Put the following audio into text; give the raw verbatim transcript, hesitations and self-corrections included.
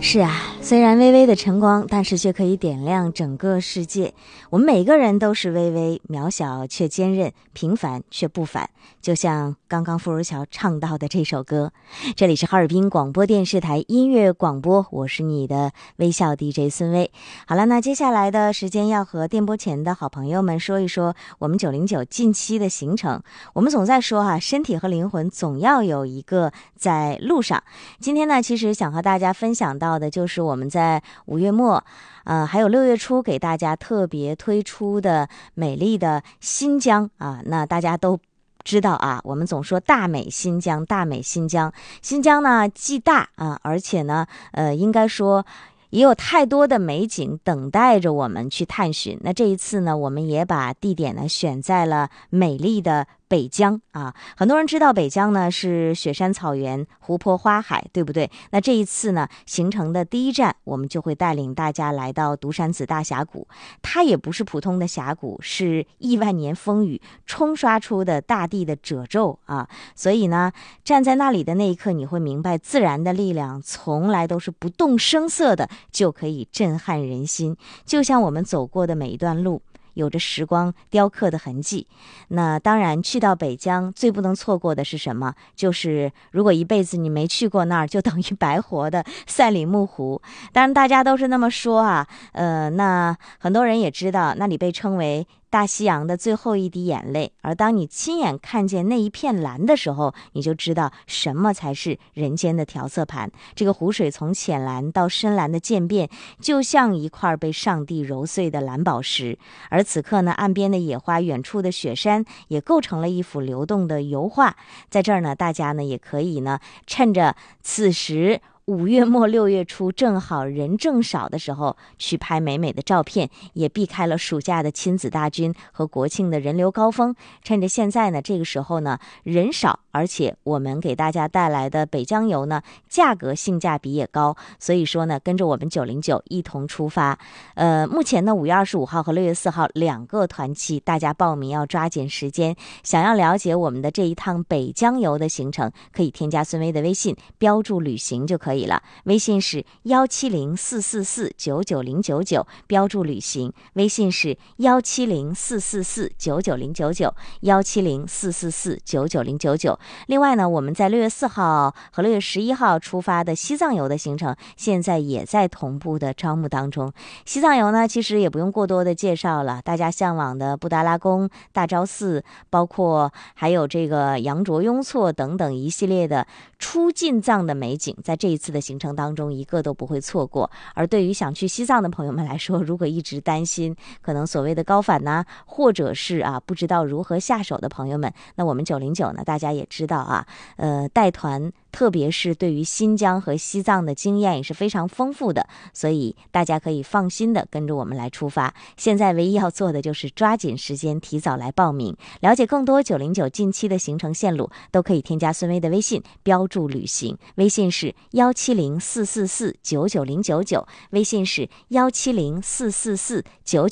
是啊，虽然微微的晨光，但是却可以点亮整个世界。我们每个人都是微微，渺小却坚韧，平凡却不凡。就像刚刚傅如桥唱到的这首歌。这里是哈尔滨广播电视台音乐广播，我是你的微笑 D J 孙薇。好了，那接下来的时间要和电波前的好朋友们说一说我们九零九近期的行程。我们总在说啊，身体和灵魂总要有一个在路上。今天呢，其实想和大家分享到的就是我们在五月末呃，还有六月初给大家特别推出的美丽的新疆啊。那大家都知道啊，我们总说大美新疆，大美新疆。新疆呢既大啊，而且呢呃，应该说也有太多的美景等待着我们去探寻。那这一次呢，我们也把地点呢选在了美丽的北疆啊。很多人知道北疆呢是雪山草原、湖泊花海，对不对？那这一次呢，行程的第一站，我们就会带领大家来到独山子大峡谷。它也不是普通的峡谷，是亿万年风雨冲刷出的大地的褶皱啊。所以呢，站在那里的那一刻，你会明白自然的力量从来都是不动声色的就可以震撼人心。就像我们走过的每一段路，有着时光雕刻的痕迹。那当然去到北疆最不能错过的是什么？就是如果一辈子你没去过那儿，就等于白活的赛里木湖。当然大家都是那么说啊，呃，那很多人也知道那里被称为大西洋的最后一滴眼泪，而当你亲眼看见那一片蓝的时候，你就知道什么才是人间的调色盘。这个湖水从浅蓝到深蓝的渐变，就像一块被上帝揉碎的蓝宝石。而此刻呢，岸边的野花，远处的雪山也构成了一幅流动的油画。在这儿呢，大家呢也可以呢趁着此时五月末六月初正好人正少的时候去拍美美的照片，也避开了暑假的亲子大军和国庆的人流高峰。趁着现在呢，这个时候呢人少，而且我们给大家带来的北疆游呢价格性价比也高，所以说呢跟着我们九零九一同出发。呃，目前呢五月二十五号和六月四号两个团期，大家报名要抓紧时间。想要了解我们的这一趟北疆游的行程，可以添加孙薇的微信，标注旅行就可以可以了。微信是幺七零四四四九九零九九，标注旅行。微信是幺七零四四四九九零九九，幺七零四四四九九零九九。另外呢，我们在六月四号和六月十一号出发的西藏游的行程，现在也在同步的招募当中。西藏游呢，其实也不用过多的介绍了，大家向往的布达拉宫、大昭寺，包括还有这个羊卓雍措等等一系列的出进藏的美景，在这一次的行程当中一个都不会错过。而对于想去西藏的朋友们来说，如果一直担心可能所谓的高反呐、啊，或者是啊不知道如何下手的朋友们，那我们九零九呢，大家也知道啊，呃，带团特别是对于新疆和西藏的经验也是非常丰富的，所以大家可以放心的跟着我们来出发。现在唯一要做的就是抓紧时间提早来报名。了解更多九零九近期的行程线路，都可以添加孙薇的微信，标注旅行。微信是幺七零四四四九九零九九，微信是幺七零四四四九九